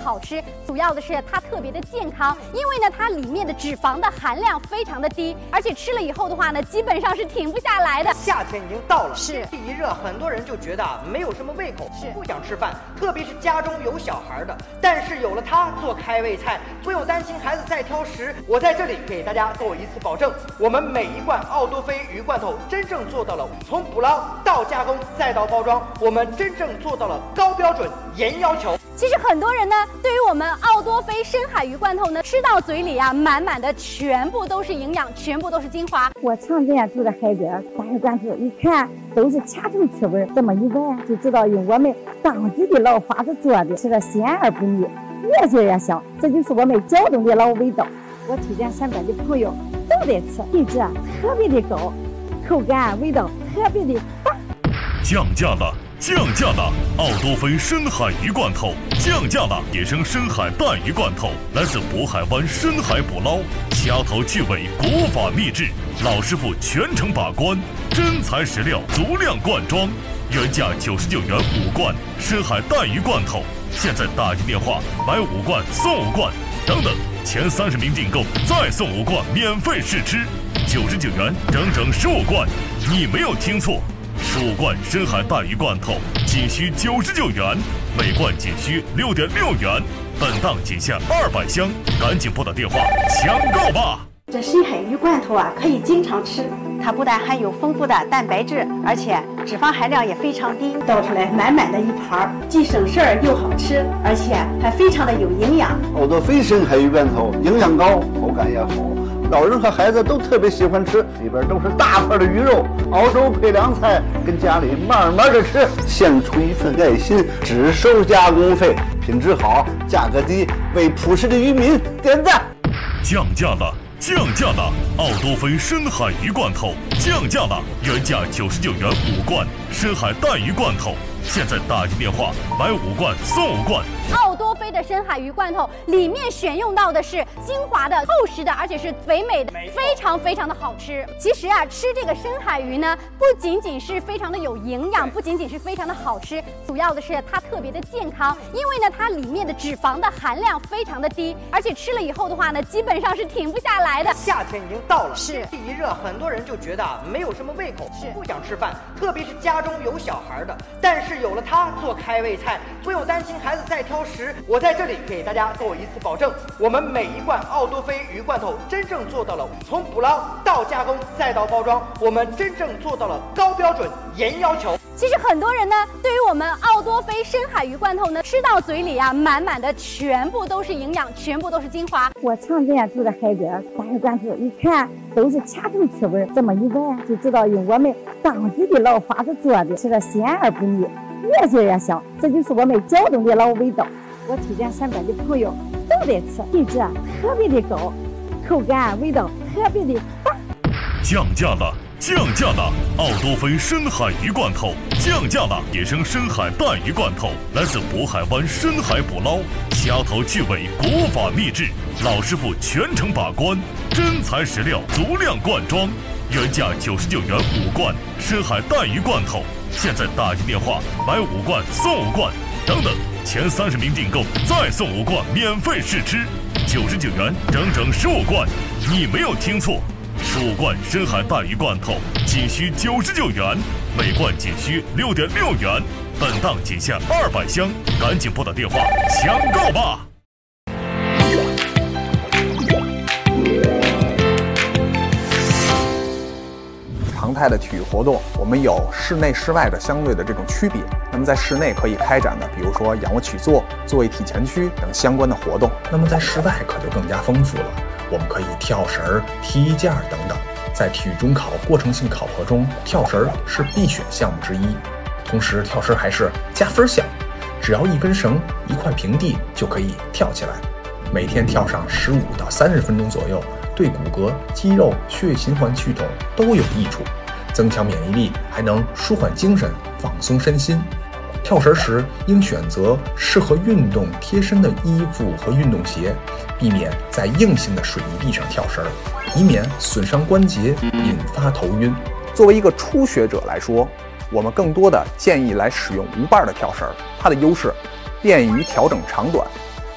好吃，主要的是它特别的健康，因为呢它里面的脂肪的含量非常的低，而且吃了以后的话呢，基本上是停不下来的。 夏天已经到了， 是天气一热，很多人就觉得没有什么胃口，不想吃饭，特别是家中有小孩的。但是有了它做开胃菜，不用担心孩子再挑食。我在这里给大家做一次保证，我们每一罐奥多菲鱼罐头真正做到了从捕捞到加工再到包装，我们真正做到了高标准严要求。 其实很多人呢，对于我们奥多菲深海鱼罐头呢，吃到嘴里啊，满满的全部都是营养，全部都是精华。 我常见住在海边，大鱼罐头一看都是掐头刺味，这么一闻就知道用我们当地的老法子做的，吃的鲜而不腻，越嚼越香，这就是我们胶东的老味道。我推荐身边的朋友都得吃，品质特别的高，口感味道特别的棒。 降价了！降价了！奥多菲深海鱼罐头降价了！野生深海带鱼罐头来自渤海湾深海捕捞，掐头去尾，国法秘制，老师傅全程把关，真材实料，足量灌装，原价99元5罐深海带鱼罐头，现在打进电话买5罐送5罐，等等，前30名订购再送5罐免费试吃，99元整整15罐，你没有听错。15罐深海带鱼罐头仅需99元，每罐仅需6.6元，本档仅限200箱，赶紧拨打电话抢购吧！ 这深海鱼罐头啊，可以经常吃，它不但含有丰富的蛋白质，而且脂肪含量也非常低，倒出来满满的一盘，既省事儿又好吃，而且还非常的有营养。 奥多菲深海鱼罐头营养高，口感也好。老人和孩子都特别喜欢吃，里边都是大块的鱼肉，熬粥配凉菜，跟家里慢慢的吃，献出一份爱心，只收加工费，品质好，价格低，为朴实的渔民点赞。 降价了！降价了！奥多菲深海鱼罐头降价了，原价99元5罐深海带鱼罐头，现在打进电话买5罐送5罐。 奥多菲的深海鱼罐头里面选用到的是精华的、厚实的，而且是肥美的，非常非常的好吃。其实啊，吃这个深海鱼呢，不仅仅是非常的有营养，不仅仅是非常的好吃，主要的是它特别的健康，因为呢它里面的脂肪的含量非常的低，而且吃了以后的话呢，基本上是停不下来的。 夏天已经到了， 是天气一热，很多人就觉得没有什么胃口，不想吃饭，特别是家中有小孩的。但是有了它做开胃菜，不用担心孩子再挑食。我在这里给大家做一次保证，我们每一罐奥多菲鱼罐头真正做到了从捕捞到加工再到包装，我们真正做到了高标准严要求。 其实很多人呢，对于我们奥多菲深海鱼罐头呢，吃到嘴里啊，满满的全部都是营养，全部都是精华。 我常见住在海边，大鱼罐头一看都是掐头刺味，这么一闻就知道用我们当地的老法子做的，吃的鲜而不腻，越嚼越香，这就是我们胶东的老味道。我推荐身边的朋友都得吃，品质特别的高，口感味道特别的棒。 降价了！降价了！奥多菲深海鱼罐头降价了！野生深海带鱼罐头来自渤海湾深海捕捞，掐头去尾，国法秘制，老师傅全程把关，真材实料，足量灌装，原价99元5罐深海带鱼罐头，现在打进电话买5罐送5罐，等等，前30名订购再送5罐免费试吃，99元整整15罐，你没有听错。15罐深海带鱼罐头仅需99元，每罐仅需6.6元，本档仅限200箱，赶紧拨打电话抢购吧！ 常态的体育活动，我们有室内、室外的相对的这种区别。那么在室内可以开展的，比如说仰卧起坐、坐位体前屈等相关的活动。那么在室外可就更加丰富了。我们可以跳绳、踢毽等等。在体育中考过程性考核中，跳绳是必选项目之一。同时，跳绳还是加分项，只要一根绳、一块平地就可以跳起来。每天跳上15到30分钟左右，对骨骼、肌肉、血液循环系统都有益处，增强免疫力，还能舒缓精神、放松身心。跳绳时应选择适合运动贴身的衣服和运动鞋，避免在硬性的水泥地上跳绳，以免损伤关节，引发头晕。作为一个初学者来说，我们更多的建议来使用无把的跳绳，它的优势便于调整长短，